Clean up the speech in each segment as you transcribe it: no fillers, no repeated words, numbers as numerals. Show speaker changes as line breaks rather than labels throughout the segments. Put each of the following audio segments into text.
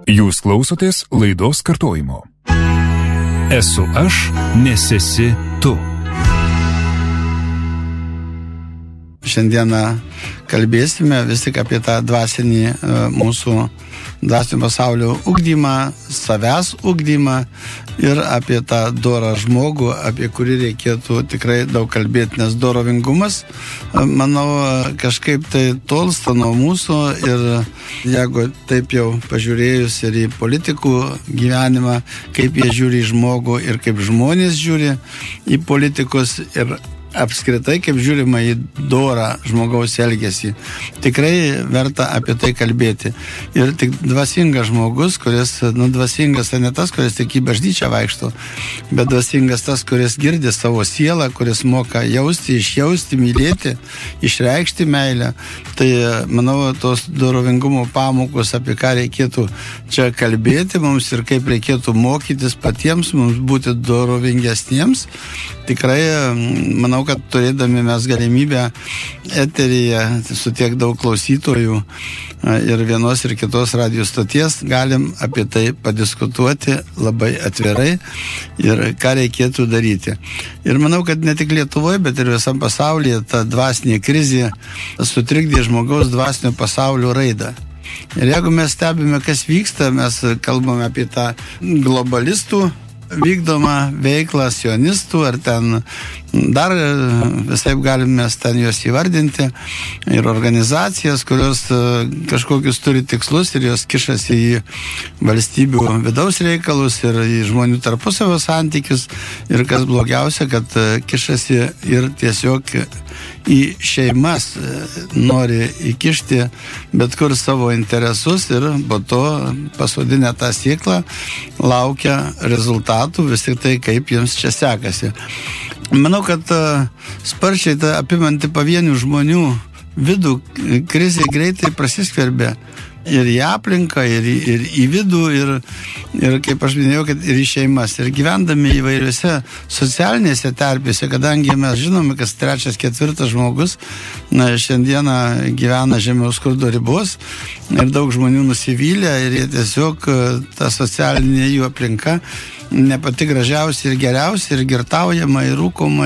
Jūs klausotės laidos kartojimo. Esu aš, nes esi tu.
Šiandieną kalbėsime vis tik apie tą dvasinį mūsų dvasinio pasaulio ugdymą, savęs ugdymą ir apie tą dorą žmogų, apie kurį reikėtų tikrai daug kalbėti, nes dorovingumas, manau, kažkaip tai tolsta nuo mūsų ir jeigu taip jau pažiūrėjus ir į politikų gyvenimą, kaip jie žiūri į žmogų ir kaip žmonės žiūri į politikus ir apskritai, kaip žiūrima į dorą žmogaus elgesį. Tikrai verta apie tai kalbėti. Ir tik dvasingas žmogus, kuris, dvasingas tai ne tas, kuris tik į bažnyčią vaikšto, bet dvasingas tas, kuris girdi savo sielą, kuris moka jausti, išjausti, mylėti, išreikšti meilę. Tai, manau, tos dorovingumo pamokos, apie ką reikėtų čia kalbėti mums ir kaip reikėtų mokytis patiems, mums būti dorovingesniems. Tikrai, manau, kad turėdami mes galimybę eteryje su tiek daug klausytojų ir vienos ir kitos radijo stoties galim apie tai padiskutuoti labai atvirai ir ką reikėtų daryti. Ir manau, kad ne tik Lietuvoje, bet ir visam pasaulyje ta dvasinė krizė sutrikdė žmogaus dvasinio pasaulio raidą. Ir jeigu mes stebime, kas vyksta, mes kalbame apie tą globalistų vykdomą veiklą, sionistų, ar ten dar visai galim mes ten juos įvardinti, ir organizacijas, kurios kažkokius turi tikslus ir jos kišasi į valstybių vidaus reikalus ir į žmonių tarpusavio santykius, ir kas blogiausia, kad kišasi ir tiesiog į šeimas, nori įkišti bet kur savo interesus ir po to pasodinę tą sėklą laukia rezultatų, vis tik tai, kaip jiems čia sekasi. Manau, kad sparčiai apimanti pavienių žmonių vidų krizė greitai prasiskverbė ir į aplinką, ir į vidų, ir kaip aš minėjau, kad ir į šeimas. Ir gyvendami įvairiuose socialinėse terpėse, kadangi mes žinome, kas 3-4 žmogus šiandieną gyvena žemiau skurdo ribos ir daug žmonių nusivylę ir jie tiesiog ta socialinė jų aplinka ne pati gražiausia ir geriausia, ir girtaujama, ir rūkoma,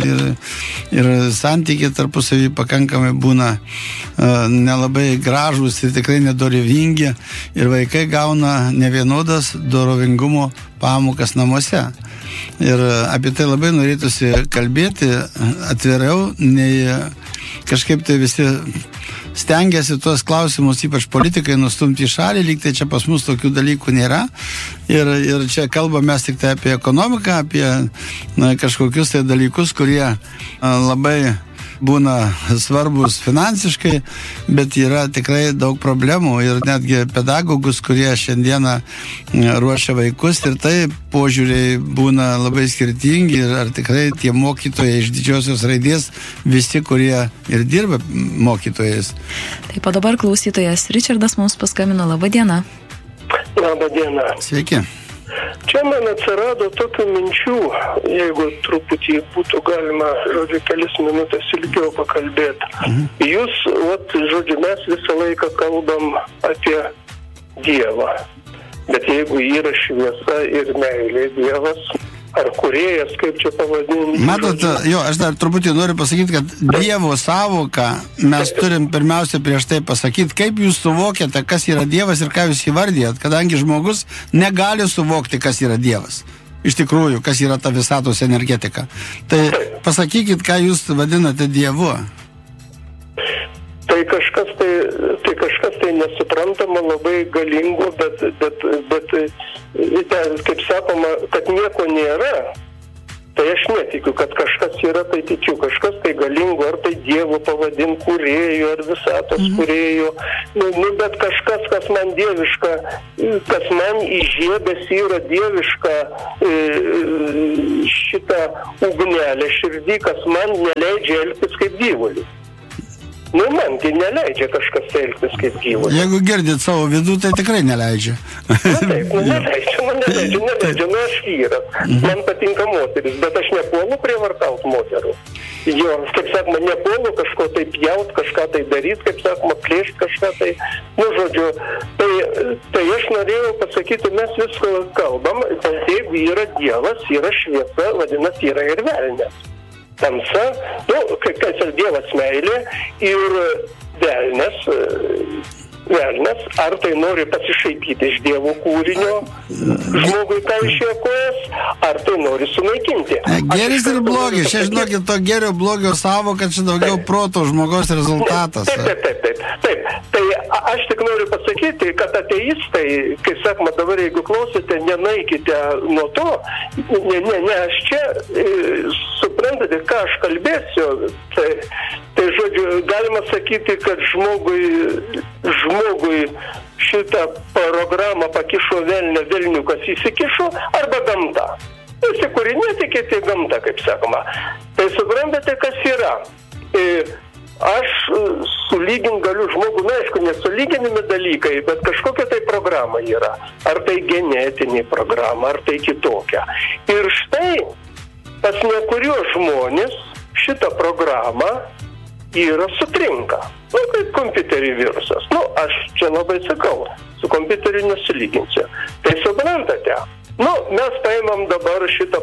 ir santykiai tarpusavį pakankamai būna nelabai gražūs ir tikrai nedorovingi, ir vaikai gauna nevienodas dorovingumo pamokas namuose. Ir apie tai labai norėtųsi kalbėti atviriau, nei kažkaip tai visi stengiasi tuos klausimus, ypač politikai, nustumti į šalį, lyg tai čia pas mus tokių dalykų nėra. Ir čia kalbame mes tik tai apie ekonomiką, apie kažkokius tai dalykus, kurie labai būna svarbus finansiškai, bet yra tikrai daug problemų ir netgi pedagogus, kurie šiandieną ruošia vaikus, ir tai požiūriai būna labai skirtingi, ir ar tikrai tie mokytojai iš didžiosios raidės, visi, kurie ir dirba mokytojais.
Taip, o dabar klausytojas Ričardas mums paskambino. Labą dieną.
Labą dieną.
Sveiki.
Čia man atsirado tokių minčių, jeigu truputį būtų galima, kelis minutės ilgiau pakalbėti. Jūs, mes visą laiką kalbam apie Dievą. Bet jeigu yra šviesa ir meilė Dievas, ar kūrėjas, kaip čia pavadinti?
Matot, aš dar truputį noriu pasakyti, kad Dievo sąvoką mes turim pirmiausia prieš tai pasakyti, kaip jūs suvokiate, kas yra Dievas ir ką jūs įvardijat, kadangi žmogus negali suvokti, kas yra Dievas. Iš tikrųjų, kas yra ta visatos energetika. Tai pasakykit, ką jūs vadinate Dievu.
Tai kažkas tai nesuprantama, labai galingo, bet kaip sakoma, kad nieko nėra, tai aš netikiu, kad kažkas yra, tai tikiu, kažkas tai galingo, ar tai Dievo pavadin kūrėjų, ar visatos kūrėjų, bet kažkas, kas man dieviška, kas man įžiebęs yra dieviška šitą ugnelę širdį, kas man neleidžia elgtis kaip gyvuliui. Mangi neleidžia kažkas elgtis kaip gyvuliui.
Jeigu girdit savo vidų, tai tikrai neleidžia.
Taip, neleidžia, aš vyras. Man patinka moteris, bet aš nepuolu prievartaut moterų. Jo, kaip sakoma, nepuolu kažko tai pjaut, kažką tai daryt, kaip sakoma, plėšt kažką tai, žodžiu, tai aš norėjau pasakyti, mes viską kalbam, bet jeigu yra Dievas, yra šviesa, vadinasi, yra ir velnias. Tamsa, kas yra Dievas meilė ir velnias, ar tai nori pasišaipyti iš Dievo kūrinio, žmogui kaišė kojas, ar tai nori sunaikinti.
Geris ir blogis, čia žinokit, to gerio blogio savoka, čia daugiau proto žmogaus rezultatas.
Taip. Tai aš tik noriu pasakyti, kad ateistai, kaip sakoma, dabar jeigu klausite, nenaikite nuo to, aš čia, suprantate, ką aš kalbėsiu, tai žodžiu, galima sakyti, kad žmogui šitą programą pakišo velniukas įsikišo, arba gamta. Visi, kurie netikėti gamta, kaip sakoma. Tai suprantate, kas yra. Aš sulygint galiu žmogų, aišku, nesulyginimi dalykai, bet kažkokia tai programa yra. Ar tai genetinė programa, ar tai kitokia. Ir štai pas nekuriuos žmonės šitą programą yra sutrinka. Kaip kompiuterį virusas. Aš čia labai sakau, su kompiuteriu nesulyginsiu. Tai suprantate, mes paimam dabar šitą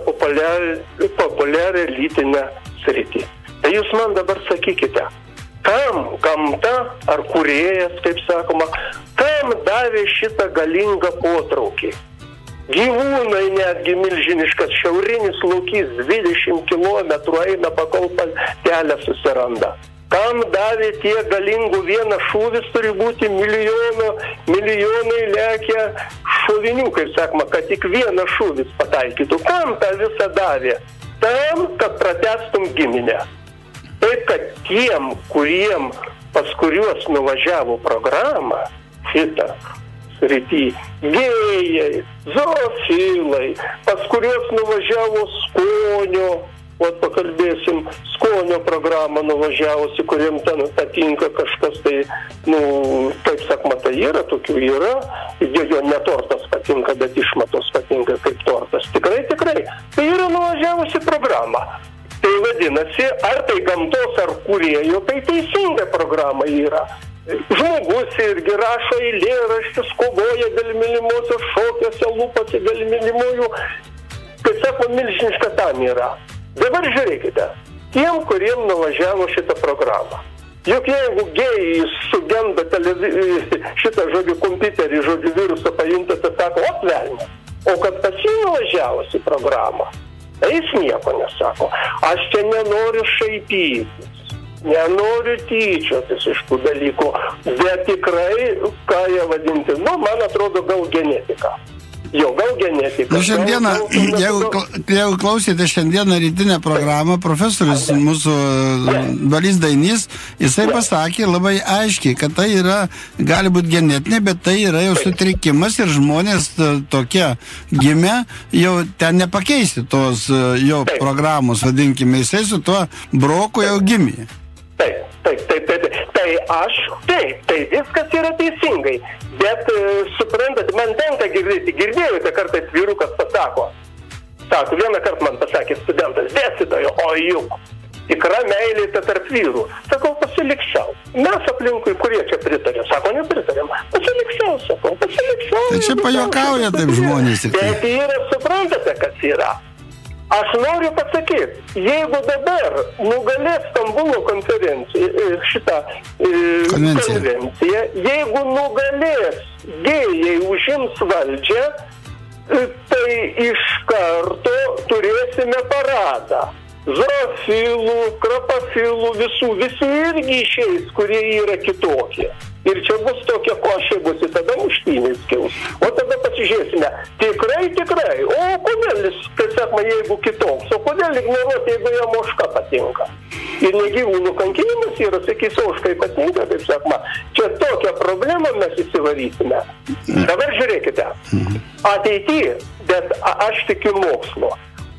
populiarią lytinę sritį. Tai jūs man dabar sakykite, kam gamta ar kūrėjas, kaip sakoma, kam davė šitą galingą potraukį? Gyvūnai netgi milžiniškas šiaurinis laukys 20 kilometrų eina, pakol patelę susiranda. Kam davė tie galingų, vienas šūvis turi būti milijonai lekia šovinių, kaip sakoma, kad tik vienas šūvis pataikytų. Kam tą visą davė? Tam, kad pratęstum giminę. Taip, kad tiem, pas kuriuos nuvažiavo programą, šitą srity, gėjai, zoofilai, pas kuriuos nuvažiavo skonio, pakalbėsim, skonio programą nuvažiavusi, kuriem ten patinka kažkas tai, kaip sakoma, tai yra, tokių yra, jo ne tortas patinka, bet išmatos patinka kaip tortas. Tikrai. Tai yra nuvažiavusi programą. Tai vadinasi, ar tai gamtos, ar kūrėjo, tai teisinga programa yra. Žmogus irgi rašo eilėraščius, kovoja dėl mylimosios šokiuose, lūpasi dėl mylimųjų, kaip sako, milžiniška tam yra. Dabar žiūrėkite, tiem, kuriem nuvažiavo šitą programą. Juk jeigu gėjai sugenda šitą žodžių kompiuterį, žodžių virusą pajunta, tai sako, velnias. O kad pas jį nuvažiavosi programą, tai jis nieko nesako. Aš čia nenoriu šaipytis, nenoriu tyčiotis iš tų dalykų, bet tikrai, ką jie vadinti, man atrodo, gal genetika. Gal genetika.
Šiandieną, jeigu klausėte šiandieną rytinę programą, profesorius mūsų Balys Dainys, jisai pasakė labai aiškiai, kad tai yra, gali būti genetinė, bet tai yra jau sutrikimas ir žmonės tokie gimė, jau ten nepakeisi tos jo programos, vadinkime, jisai su tuo broku jau gimė. Tai viskas yra teisingai, bet suprantat, man tenka girdėjote kartais vyrukas pasako, vieną kartą man pasakė studentas, dėstytojo, o juk tikra meilė tai tarp vyrų. Sakau, pasilik sau. Mes aplinkui, kurie čia pritarė, sako, nepritarėm. Pasilik sau. Tai čia pajuokauja taip žmonės.
Bet yra, suprantate, kas yra. Aš noriu pasakyti, jeigu dabar nugalės Stambulo konvenciją, jeigu nugalės gėjai užims valdžią, tai iš karto turėsime paradą. Zoofilų, krapafilų, visi irgi išeis, kurie yra kitokie. Ir čia bus tokia košė, bus ir tada muštynės kils. O tada pasižiūrėsime, tikrai, o kodėl jis, kaip sakoma, jeigu kitoks, o kodėl ignoruoti, jeigu jam ožka patinka. Ir negyvūnų kankinimas yra, sakys, ožkai patinka, kaip sakoma, čia tokią problemą mes įsivarysime. Dabar žiūrėkite, ateityje, bet aš tikiu mokslo,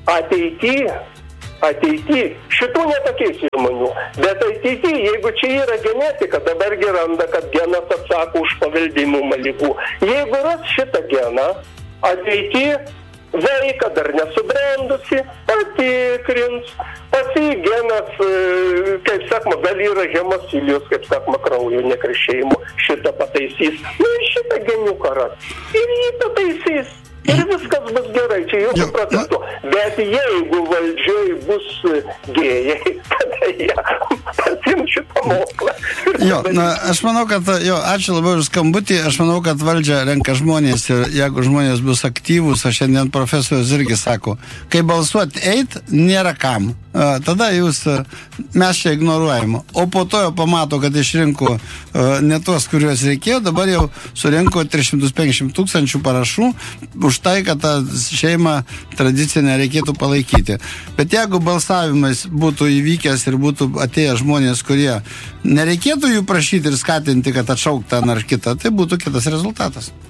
ateityje, šitų nepakeis žmonių, bet ateityje, jeigu čia yra genetika, dabargi randa, kad genas atsako už paveldimumą ligų. Jeigu ras šitą geną, ateityje vaiką, dar nesubrendusi, patikrins, pasigenas, kaip sakoma, gal yra hemofilijos, kaip sakoma, kraujo nekrešėjimo, šitą pataisys. Nu, šitą geniuką ras. Ir jį pataisys. Ir viskas bus gerai, čia jau protesto. Bet jeigu valdžioj bus gėjai, tada jie pasiim šitą moklą.
Aš manau, kad, ačiū labai už skambutį, aš manau, kad valdžia renka žmonės ir jeigu žmonės bus aktyvūs, aš šiandien profesorius irgi sako, kai balsuoti eit, nėra kam. Tada mes čia ignoruojam. O po to jau pamato, kad išrinko ne tuos, kuriuos reikėjo, dabar jau surinko 350 000 parašų už tai, kad tą šeimą tradicinę reikėtų palaikyti. Bet jeigu balsavimas būtų įvykęs ir būtų atėję žmonės, kurie nereikėtų jų prašyti ir skatinti, kad atšauktų ar kitą, tai būtų kitas rezultatas.